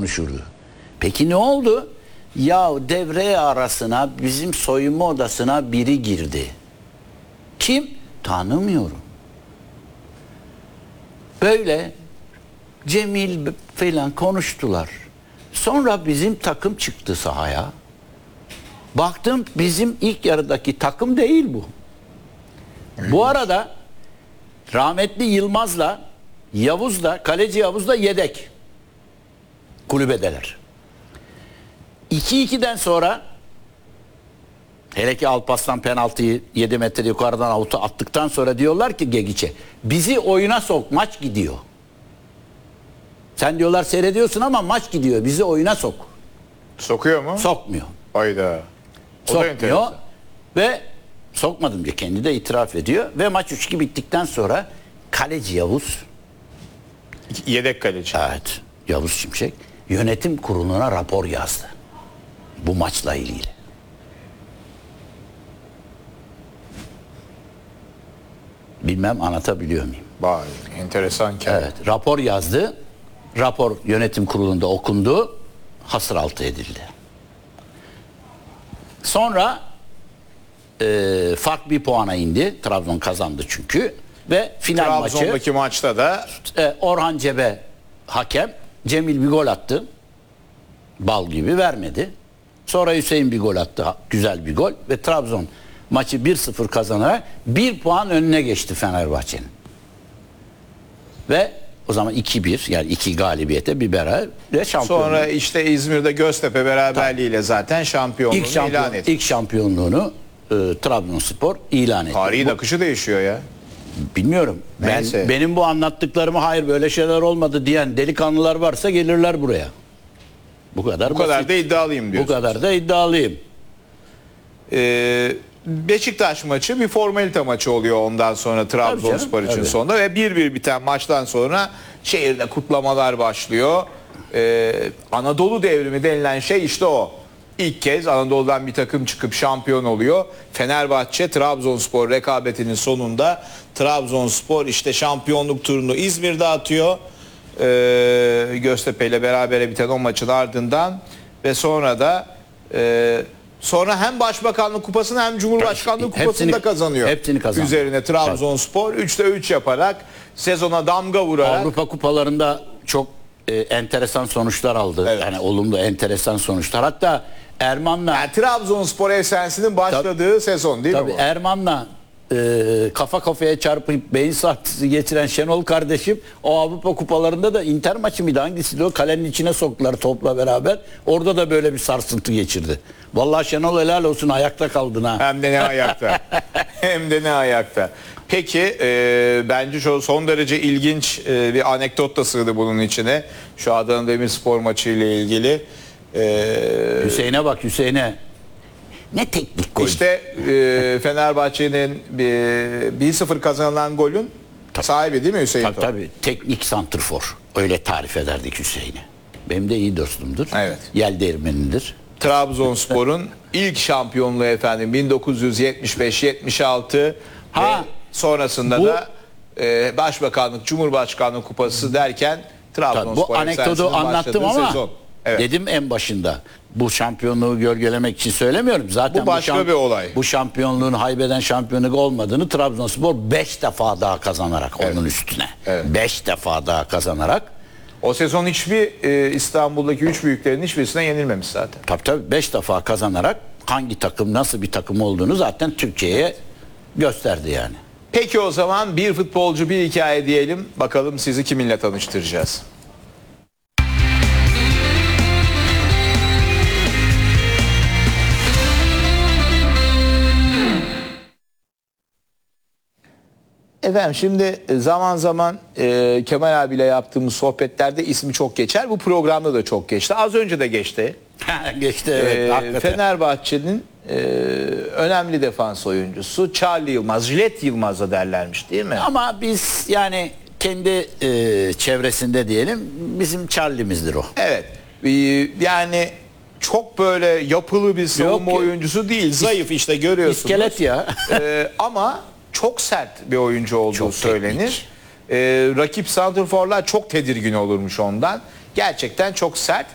konuşurdu. Peki ne oldu? Ya devre arasına bizim soyunma odasına biri girdi. Kim? Tanımıyorum. Böyle Cemil falan konuştular. Sonra bizim takım çıktı sahaya. Baktım bizim ilk yarıdaki takım değil bu. Bu arada rahmetli Yılmaz'la kaleci Yavuz da yedek kulübedeler. 2-2'den sonra hele ki Alparslan penaltıyı 7 metre yukarıdan avuta attıktan sonra diyorlar ki Gegiç'e, bizi oyuna sok, maç gidiyor. Sen diyorlar seyrediyorsun ama maç gidiyor, bizi oyuna sok. Sokuyor mu? Sokmuyor. Hayda. Sokmuyor ve sokmadım diye kendi de itiraf ediyor ve maç 3-2 bittikten sonra kaleci Yavuz, Yedek kaleci. evet Yavuz Şimşek yönetim kuruluna rapor yazdı bu maçla ilgili. Bilmem anlatabiliyor muyum? Vay, enteresan ki. Evet, rapor yazdı. Rapor yönetim kurulunda okundu. Hasıraltı edildi. Sonra fark bir puana indi. Trabzon kazandı çünkü. Ve final maçı Trabzon'daki maçta da Orhan Cebe hakem. Cemil bir gol attı. Bal gibi vermedi. Sonra Hüseyin bir gol attı. Güzel bir gol. Ve Trabzon maçı 1-0 kazanarak 1 puan önüne geçti Fenerbahçe'nin. Ve o zaman 2-1 yani 2 galibiyete bir beraber şampiyon. sonra işte İzmir'de Göztepe beraberliğiyle zaten şampiyonluğunu ilan etti. İlk şampiyonluğunu Trabzonspor ilan etti. Tarihin akışı değişiyor ya. Bilmiyorum. Neyse. Benim bu anlattıklarıma hayır böyle şeyler olmadı diyen delikanlılar varsa gelirler buraya. Bu kadar Bu kadar basit. da iddialıyım Bu diyorsun. kadar da iddialıyım. Beşiktaş maçı bir formalite maçı oluyor ondan sonra Trabzonspor için tabii. sonunda ve 1-1 biten maçtan sonra şehirde kutlamalar başlıyor. Anadolu devrimi denilen şey işte o. İlk kez Anadolu'dan bir takım çıkıp şampiyon oluyor. Fenerbahçe Trabzonspor rekabetinin sonunda Trabzonspor işte şampiyonluk turunu İzmir'de atıyor. Göztepe ile berabere biten o maçın ardından ve sonra da sonra hem Başbakanlık Kupası'nı hem Cumhurbaşkanlığı Kupası'nı da kazanıyor. Hepsini kazandı. Üzerine Trabzonspor 3'te 3 yaparak sezona damga vurarak Avrupa kupalarında çok enteresan sonuçlar aldı. Evet. Yani olumlu enteresan sonuçlar. Hatta Erman'la yani Trabzonspor efsanesinin başladığı sezon değil tabii mi bu? Erman'la kafa kafaya çarpıp beyin sarsıntısı geçiren Şenol kardeşim o Avrupa kupalarında da Inter maçı mıydı hangisiydi o kalenin içine soktular topla beraber. Orada da böyle bir sarsıntı geçirdi. Vallahi Şenol helal olsun ayakta kaldın ha. Hem de ne ayakta. Hem de ne ayakta. Peki bence şu son derece ilginç bir anekdot da sığdı bunun içine. Şu Adana Demirspor maçı ile ilgili. Hüseyin'e bak Hüseyin'e. Ne teknik gol. İşte Fenerbahçe'nin 1-0 kazanılan golün sahibi değil mi Hüseyin? Tabii teknik santrfor. Öyle tarif ederdik Hüseyin'i. Benim de iyi dostumdur. Evet. Yel değirmenidir. Trabzonspor'un ilk şampiyonluğu efendim 1975-76 Ha, ve sonrasında bu- da Başbakanlık, Cumhurbaşkanlığı Kupası derken Tabii, Trabzonspor bu anekdotu efsanesinin anlattım başladığı ama sezon. Evet. dedim en başında bu şampiyonluğu gölgelemek için söylemiyorum. Zaten Bu başka bir olay. Bu şampiyonluğun haybeden şampiyonluk olmadığını Trabzonspor 5 defa daha kazanarak onun üstüne. Evet. 5 defa daha kazanarak O sezon hiçbir İstanbul'daki üç büyüklerin hiçbirisine yenilmemiş zaten. tabii 5 defa kazanarak hangi takım nasıl bir takım olduğunu zaten Türkiye'ye gösterdi yani. Peki o zaman bir futbolcu bir hikaye diyelim. Bakalım sizi kiminle tanıştıracağız. Efendim şimdi zaman zaman Kemal abiyle yaptığımız sohbetlerde ismi çok geçer. Bu programda da çok geçti. Az önce de geçti. Geçti evet, hakikaten. Fenerbahçe'nin önemli defans oyuncusu Charlie Yılmaz, Jilet Yılmaz da derlermiş değil mi? Ama biz yani kendi çevresinde diyelim bizim Charlie'mizdir o. Evet. Yani çok böyle yapılı bir savunma Yok. oyuncusu değil. Zayıf işte görüyorsunuz. İskelet ya. Ama çok sert bir oyuncu olduğu Çok söylenir. Rakip santrforlar çok tedirgin olurmuş ondan. Gerçekten çok sert.